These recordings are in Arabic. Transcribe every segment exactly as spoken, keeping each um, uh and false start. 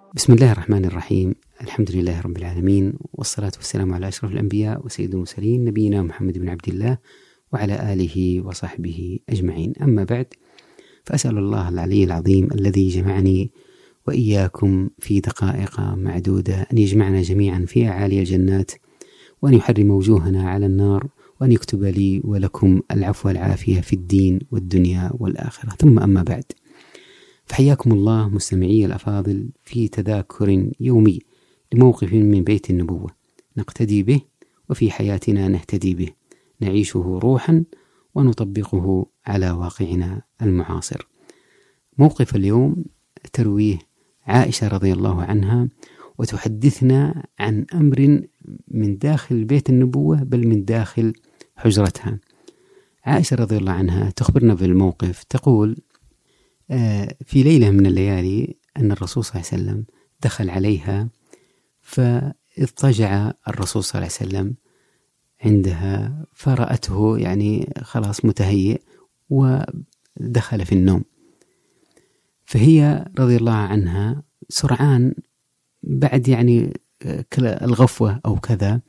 بسم الله الرحمن الرحيم. الحمد لله رب العالمين، والصلاة والسلام على أشرف الأنبياء وسيد المرسلين نبينا محمد بن عبد الله وعلى آله وصحبه أجمعين. أما بعد، فأسأل الله العلي العظيم الذي جمعني وإياكم في دقائق معدودة أن يجمعنا جميعا في أعالي الجنات، وأن يحرم وجوهنا على النار، وأن يكتب لي ولكم العفو والعافية في الدين والدنيا والآخرة. ثم أما بعد، فحياكم الله مستمعي الأفاضل في تذاكر يومي لموقف من بيت النبوة نقتدي به، وفي حياتنا نهتدي به، نعيشه روحا ونطبقه على واقعنا المعاصر. موقف اليوم ترويه عائشة رضي الله عنها، وتحدثنا عن أمر من داخل بيت النبوة، بل من داخل حجرتها. عائشة رضي الله عنها تخبرنا بالموقف، تقول: في ليلة من الليالي أن الرسول صلى الله عليه وسلم دخل عليها، فاضطجع الرسول صلى الله عليه وسلم عندها، فرأته يعني خلاص متهيئ ودخل في النوم. فهي رضي الله عنها سرعان بعد يعني الغفوة أو كذا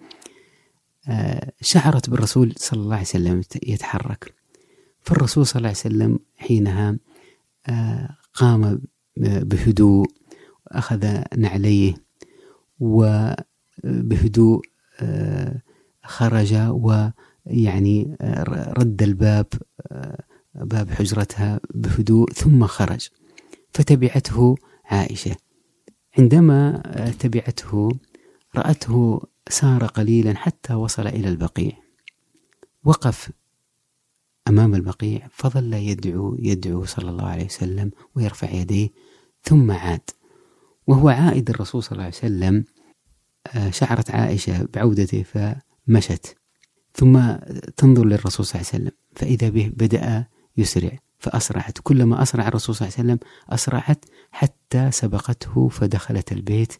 شعرت بالرسول صلى الله عليه وسلم يتحرك. فالرسول صلى الله عليه وسلم حينها قام بهدوء، أخذ نعليه وبهدوء خرج، ويعني رد الباب باب حجرتها بهدوء، ثم خرج. فتبعته عائشة. عندما تبعته رأته سار قليلا حتى وصل إلى البقيع، وقف أمام البقيع فظل يدعو يدعو صلى الله عليه وسلم ويرفع يديه، ثم عاد. وهو عائد الرسول صلى الله عليه وسلم شعرت عائشة بعودته فمشت، ثم تنظر للرسول صلى الله عليه وسلم فإذا به بدأ يسرع، فأسرعت. كلما أسرع الرسول صلى الله عليه وسلم أسرعت حتى سبقته فدخلت البيت،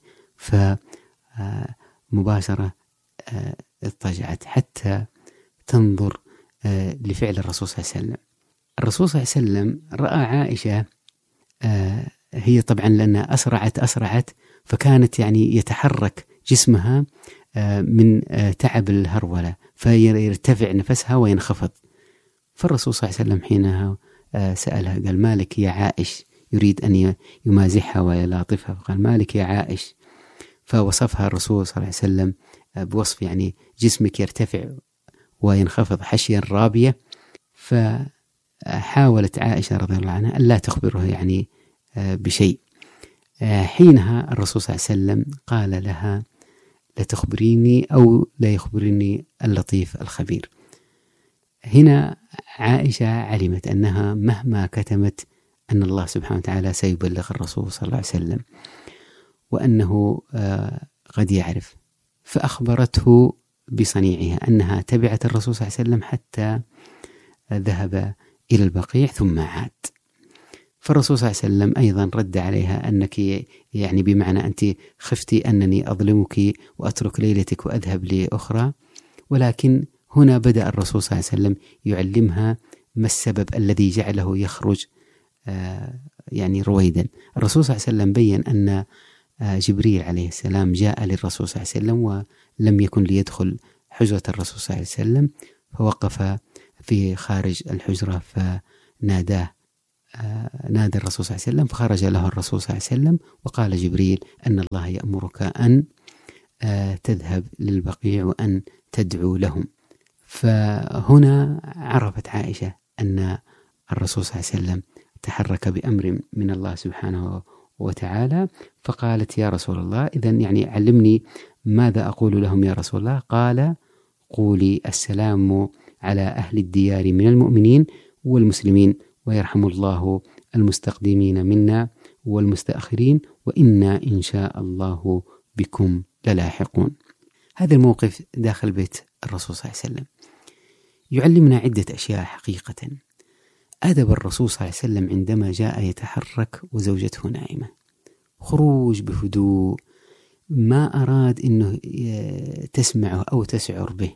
فمباشرة اضطجعت حتى تنظر لفعل الرسول صلى الله عليه وسلم. الرسول صلى الله عليه وسلم رأى عائشة، هي طبعا لأنها أسرعت أسرعت فكانت يعني يتحرك جسمها من تعب الهرولة، فيرتفع نفسها وينخفض. فالرسول صلى الله عليه وسلم حينها سألها، قال: مالك يا عائش؟ يريد أن يمازحها ويلاطفها، فقال: مالك يا عائش؟ فوصفها الرسول صلى الله عليه وسلم بوصف يعني جسمك يرتفع وينخفض حشيا رابية. فحاولت عائشة رضي الله عنها أن لا تخبره يعني بشيء. حينها الرسول صلى الله عليه وسلم قال لها: لا تخبريني أو لا يخبرني اللطيف الخبير. هنا عائشة علمت أنها مهما كتمت أن الله سبحانه وتعالى سيبلغ الرسول صلى الله عليه وسلم، وأنه قد يعرف. فأخبرته بصنيعها أنها تبعت الرسول صلى الله عليه وسلم حتى ذهب إلى البقيع ثم عاد. فالرسول صلى الله عليه وسلم أيضا رد عليها أنك يعني بمعنى أنت خفتي أنني أظلمك وأترك ليلتك وأذهب لأخرى. ولكن هنا بدأ الرسول صلى الله عليه وسلم يعلمها ما السبب الذي جعله يخرج يعني رويدا. الرسول صلى الله عليه وسلم بيّن أن جبريل عليه السلام جاء للرسول صلى الله عليه وسلم ولم يكن ليدخل حجرة الرسول صلى الله عليه وسلم، فوقف في خارج الحجرة فناداه، نادى الرسول صلى الله عليه وسلم، فخرج له الرسول صلى الله عليه وسلم وقال جبريل أن الله يأمرك أن تذهب للبقيع وأن تدعو لهم. فهنا عرفت عائشة أن الرسول صلى الله عليه وسلم تحرك بأمر من الله سبحانه وتعالى، فقالت: يا رسول الله، إذن يعني علمني ماذا أقول لهم يا رسول الله؟ قال: قولي: السلام على أهل الديار من المؤمنين والمسلمين، ويرحم الله المستقدمين منا والمستأخرين، وإنا إن شاء الله بكم للاحقون. هذا الموقف داخل بيت الرسول صلى الله عليه وسلم يعلمنا عدة أشياء حقيقة. أدب الرسول صلى الله عليه وسلم عندما جاء يتحرك وزوجته نائمة، خروج بهدوء، ما أراد أنه تسمعه أو تسعر به،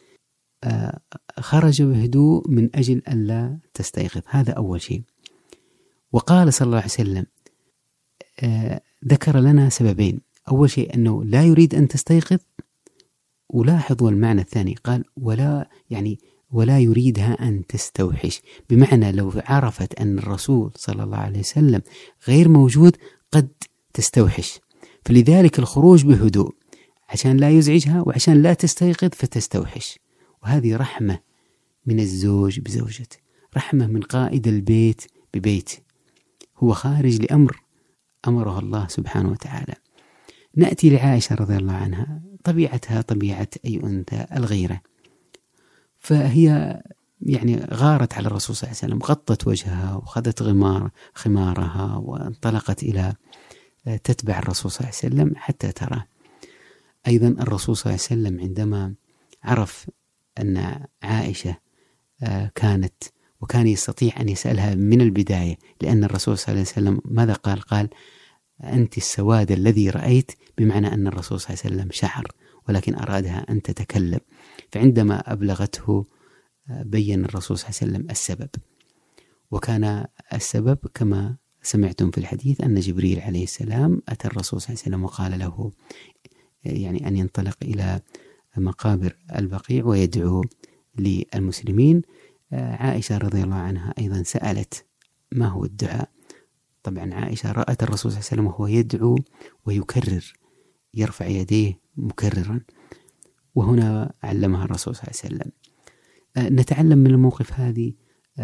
خرج بهدوء من أجل ألا تستيقظ. هذا أول شيء. وقال صلى الله عليه وسلم: ذكر لنا سببين. أول شيء أنه لا يريد أن تستيقظ، ولاحظوا المعنى الثاني، قال ولا يعني ولا يريدها أن تستوحش، بمعنى لو عرفت أن الرسول صلى الله عليه وسلم غير موجود قد تستوحش، فلذلك الخروج بهدوء عشان لا يزعجها وعشان لا تستيقظ فتستوحش. وهذه رحمة من الزوج بزوجته، رحمة من قائد البيت ببيته، هو خارج لأمر أمره الله سبحانه وتعالى. نأتي لعائشة رضي الله عنها، طبيعتها طبيعة أي أنثى، الغيرة، فهي يعني غارت على الرسول صلى الله عليه وسلم، غطت وجهها وخذت غمار خمارها وانطلقت إلى تتبع الرسول صلى الله عليه وسلم حتى ترى. أيضا الرسول صلى الله عليه وسلم عندما عرف أن عائشة كانت وكان يستطيع أن يسألها من البداية، لأن الرسول صلى الله عليه وسلم ماذا قال؟ قال أنت السواد الذي رأيت، بمعنى أن الرسول صلى الله عليه وسلم شعر، ولكن أرادها أن تتكلم. فعندما أبلغته بين الرسول صلى الله عليه وسلم السبب، وكان السبب كما سمعتم في الحديث أن جبريل عليه السلام أتى الرسول صلى الله عليه وسلم وقال له يعني أن ينطلق إلى مقابر البقيع ويدعو للمسلمين. عائشة رضي الله عنها أيضا سألت ما هو الدعاء. طبعا عائشة رأت الرسول صلى الله عليه وسلم وهو يدعو ويكرر، يرفع يديه مكررا، وهنا علمها الرسول صلى الله عليه وسلم. نتعلم من الموقف هذه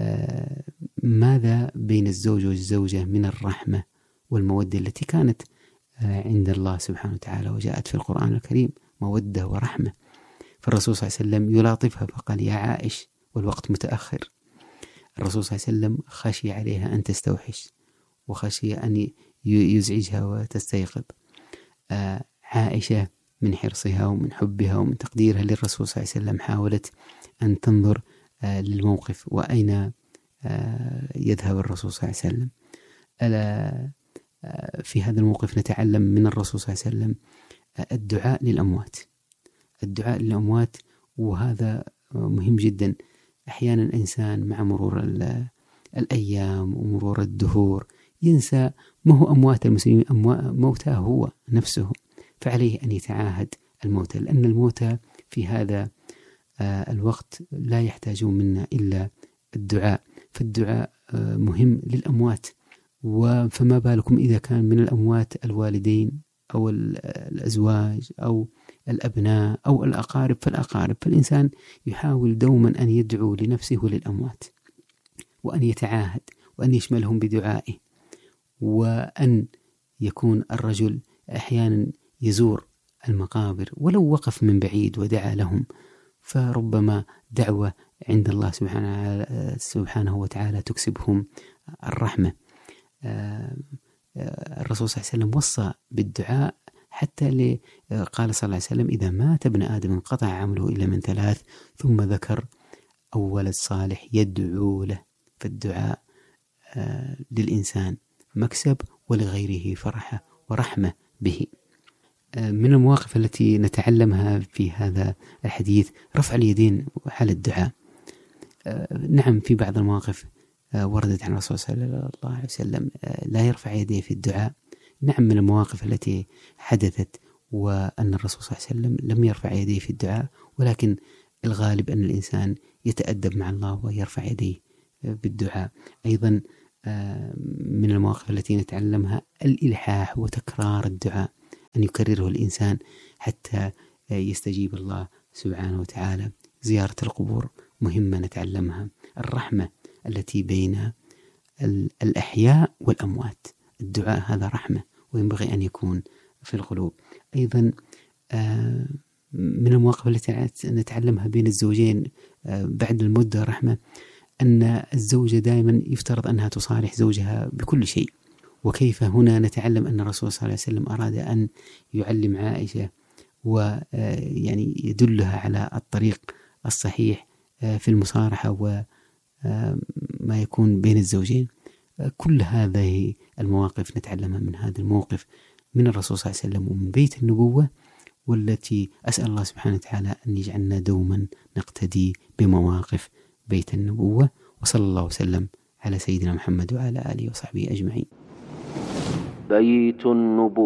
ماذا بين الزوج والزوجة من الرحمة والمودة التي كانت عند الله سبحانه وتعالى وجاءت في القرآن الكريم، مودة ورحمة. فالرسول صلى الله عليه وسلم يلاطفها فقال يا عائش، والوقت متأخر. الرسول صلى الله عليه وسلم خشي عليها أن تستوحش وخشي أن يزعجها وتستيقظ. عائشة من حرصها ومن حبها ومن تقديرها للرسول صلى الله عليه وسلم حاولت أن تنظر للموقف وأين يذهب الرسول صلى الله عليه وسلم. في هذا الموقف نتعلم من الرسول صلى الله عليه وسلم الدعاء للأموات، الدعاء للأموات، وهذا مهم جدا. أحيانا الإنسان مع مرور الأيام ومرور الدهور ينسى ما هو أموات المسلمين، موتاه هو نفسه، فعليه أن يتعاهد الموتى، لأن الموتى في هذا الوقت لا يحتاجون منا إلا الدعاء، فالدعاء مهم للأموات. فما بالكم إذا كان من الأموات الوالدين أو الأزواج أو الأبناء أو الأقارب، فالأقارب، فالإنسان يحاول دوما أن يدعو لنفسه وللأموات، وأن يتعاهد وأن يشملهم بدعائه، وأن يكون الرجل أحيانا يزور المقابر ولو وقف من بعيد ودعا لهم، فربما دعوة عند الله سبحانه, سبحانه وتعالى تكسبهم الرحمة. الرسول صلى الله عليه وسلم وصى بالدعاء حتى ل... قال صلى الله عليه وسلم إذا مات ابن آدم انقطع عمله إلا من ثلاث، ثم ذكر أو ولد صالح يدعو له. فالدعاء للإنسان مكسب ولغيره فرحة ورحمة به. من المواقف التي نتعلمها في هذا الحديث رفع اليدين حال الدعاء. نعم في بعض المواقف وردت عن الرسول صلى الله عليه وسلم لا يرفع يديه في الدعاء. نعم من المواقف التي حدثت وأن الرسول صلى الله عليه وسلم لم يرفع يديه في الدعاء، ولكن الغالب أن الإنسان يتأدب مع الله ويرفع يديه بالدعاء. أيضا من المواقف التي نتعلمها الإلحاح وتكرار الدعاء، أن يكرره الإنسان حتى يستجيب الله سبحانه وتعالى. زيارة القبور مهمة نتعلمها. الرحمة التي بين الأحياء والأموات، الدعاء هذا رحمة وينبغي أن يكون في القلوب. أيضا من المواقف التي نتعلمها بين الزوجين بعد المدة رحمة، أن الزوجة دائما يفترض أنها تصالح زوجها بكل شيء. وكيف هنا نتعلم أن الرسول صلى الله عليه وسلم أراد أن يعلم عائشة ويعني يدلها على الطريق الصحيح في المصارحة وما يكون بين الزوجين. كل هذه المواقف نتعلمها من هذا الموقف من الرسول صلى الله عليه وسلم ومن بيت النبوة، والتي أسأل الله سبحانه وتعالى أن يجعلنا دوما نقتدي بمواقف بيت النبوة. وصلى الله وسلم على سيدنا محمد وعلى آله وصحبه أجمعين. بيت النبوة.